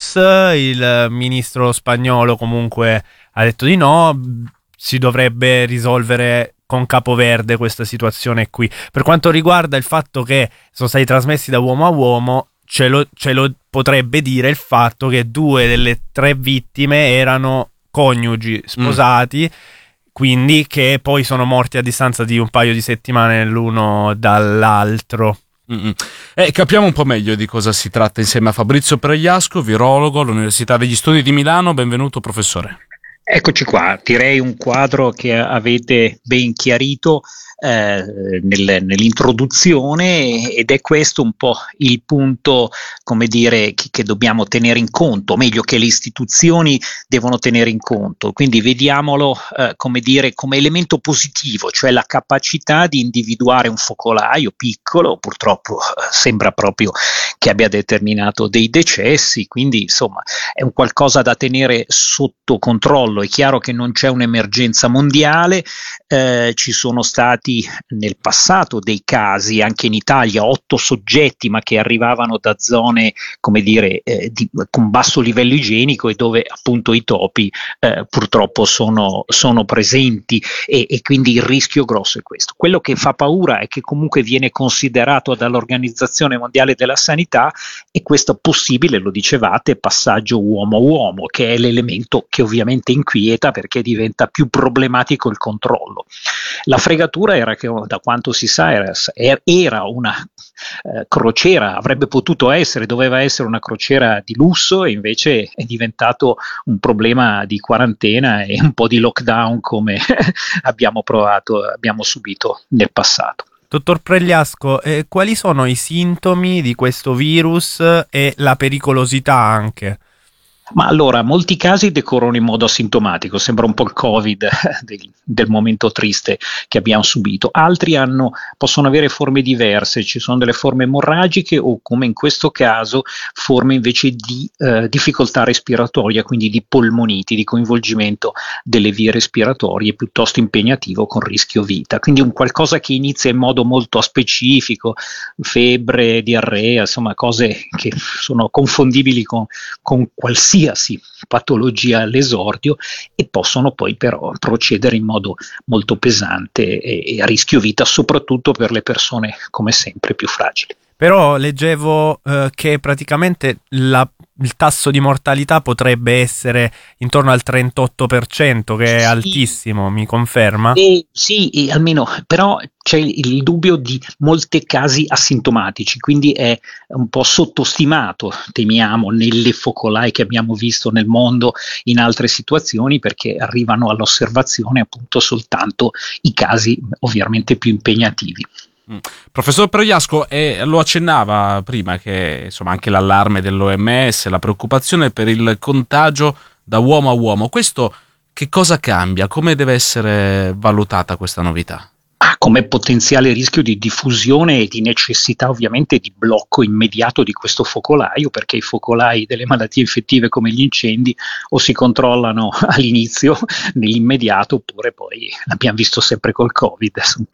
virus, il ministro spagnolo comunque ha detto di no, si dovrebbe risolvere con Capoverde questa situazione qui. Per quanto riguarda il fatto che sono stati trasmessi da uomo a uomo, ce lo potrebbe dire il fatto che 2 delle 3 vittime erano coniugi sposati, quindi che poi sono morti a distanza di un paio di settimane l'uno dall'altro. Capiamo un po' meglio di cosa si tratta insieme a Fabrizio Pregliasco, virologo all'Università degli Studi di Milano. Benvenuto, professore. Eccoci qua, direi un quadro che avete ben chiarito nell'introduzione, ed è questo un po' il punto, come dire, che dobbiamo tenere in conto, meglio che le istituzioni devono tenere in conto. Quindi vediamolo come dire, come elemento positivo, cioè la capacità di individuare un focolaio piccolo, purtroppo sembra proprio che abbia determinato dei decessi, quindi insomma è un qualcosa da tenere sotto controllo. È chiaro che non c'è un'emergenza mondiale, ci sono stati nel passato dei casi anche in Italia, 8 soggetti, ma che arrivavano da zone, come dire, con basso livello igienico, e dove appunto i topi purtroppo sono presenti, e quindi il rischio grosso è questo. Quello che fa paura è che comunque viene considerato dall'Organizzazione Mondiale della Sanità è questo possibile, lo dicevate, passaggio uomo-uomo, che è l'elemento che ovviamente inquieta, perché diventa più problematico il controllo. La fregatura era che, da quanto si sa, era una crociera, avrebbe potuto essere, doveva essere una crociera di lusso, e invece è diventato un problema di quarantena e un po' di lockdown come abbiamo subito nel passato. Dottor Pregliasco, quali sono i sintomi di questo virus e la pericolosità anche? Ma allora, molti casi decorrono in modo asintomatico, sembra un po' il Covid del momento triste che abbiamo subito. Altri possono avere forme diverse, ci sono delle forme emorragiche o, come in questo caso, forme invece di difficoltà respiratoria, quindi di polmoniti, di coinvolgimento delle vie respiratorie piuttosto impegnativo, con rischio vita. Quindi un qualcosa che inizia in modo molto specifico, febbre, diarrea, insomma cose che sono confondibili con qualsiasi patologia all'esordio, e possono poi però procedere in modo molto pesante e a rischio vita, soprattutto per le persone come sempre più fragili. Però leggevo che praticamente il tasso di mortalità potrebbe essere intorno al 38%, che è altissimo, mi conferma? Sì, almeno, però c'è il dubbio di molti casi asintomatici, quindi è un po' sottostimato, temiamo, nelle focolai che abbiamo visto nel mondo in altre situazioni, perché arrivano all'osservazione appunto soltanto i casi ovviamente più impegnativi. Professor Pregliasco, lo accennava prima, che insomma anche l'allarme dell'OMS, la preoccupazione per il contagio da uomo a uomo, questo che cosa cambia? Come deve essere valutata questa novità? Come potenziale rischio di diffusione e di necessità ovviamente di blocco immediato di questo focolaio, perché i focolai delle malattie infettive come gli incendi o si controllano all'inizio, nell'immediato, oppure poi l'abbiamo visto sempre col Covid,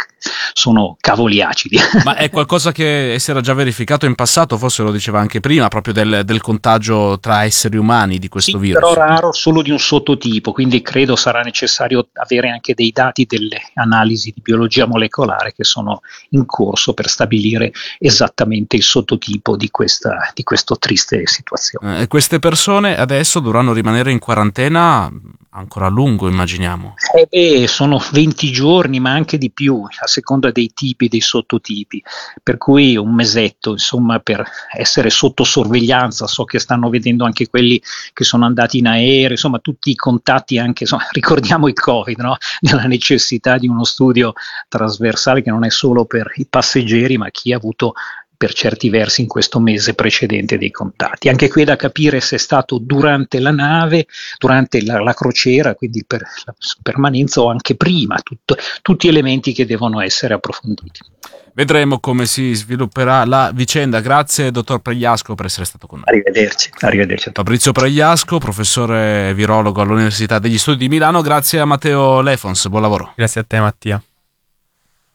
sono cavoli acidi. Ma è qualcosa che si era già verificato in passato, forse lo diceva anche prima, proprio del contagio tra esseri umani di questo virus? Però raro, solo di un sottotipo, quindi credo sarà necessario avere anche dei dati delle analisi di biologia molecolare che sono in corso per stabilire esattamente il sottotipo di questo triste situazione. Queste persone adesso dovranno rimanere in quarantena ancora a lungo, immaginiamo? Sono 20 giorni, ma anche di più, a seconda dei tipi, dei sottotipi, per cui un mesetto, insomma, per essere sotto sorveglianza. So che stanno vedendo anche quelli che sono andati in aereo, insomma tutti i contatti, anche, insomma, ricordiamo il Covid, no? Nella necessità di uno studio trasversale che non è solo per i passeggeri, ma chi ha avuto per certi versi in questo mese precedente dei contatti. Anche qui è da capire se è stato durante la nave, durante la crociera, quindi per la permanenza, o anche prima, tutti elementi che devono essere approfonditi. Vedremo come si svilupperà la vicenda. Grazie dottor Pregliasco per essere stato con noi. Arrivederci. Fabrizio Pregliasco, professore virologo all'Università degli Studi di Milano. Grazie a Matteo Lefons, buon lavoro. Grazie a te, Mattia.